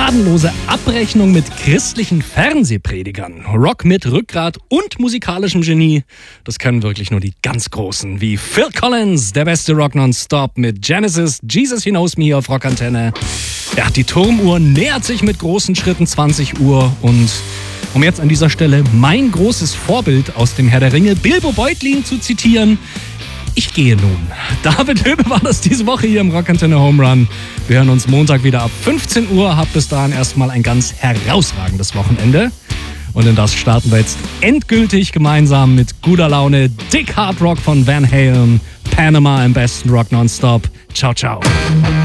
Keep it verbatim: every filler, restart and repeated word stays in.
Gnadenlose Abrechnung mit christlichen Fernsehpredigern. Rock mit Rückgrat und musikalischem Genie. Das können wirklich nur die ganz Großen, wie Phil Collins, der beste Rock nonstop mit Genesis, Jesus He Knows Me hier auf Rockantenne. Ja, die Turmuhr nähert sich mit großen Schritten zwanzig Uhr und um jetzt an dieser Stelle mein großes Vorbild aus dem Herr der Ringe, Bilbo Beutlin, zu zitieren: Ich gehe nun. David Höbe war das diese Woche hier im Rockantenne Home Run. Wir hören uns Montag wieder ab fünfzehn Uhr. Habt bis dahin erstmal ein ganz herausragendes Wochenende. Und in das starten wir jetzt endgültig gemeinsam mit guter Laune. Dick Hard Rock von Van Halen. Panama im besten Rock nonstop. Ciao, ciao.